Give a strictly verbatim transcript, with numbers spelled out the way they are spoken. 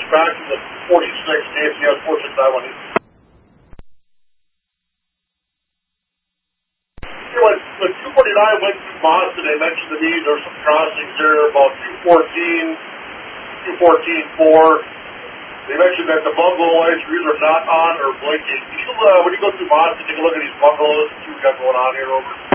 back to the forty-six, J C S four six nine one. Anyway, the two forty-nine went through Boston. They mentioned to me there were some crossings there about two fourteen, two fourteen four. They mentioned that the bungalow lights are either not on or blinking. You should, uh, when you go through Boston, take a look at these bungalows and see what we got going on here over.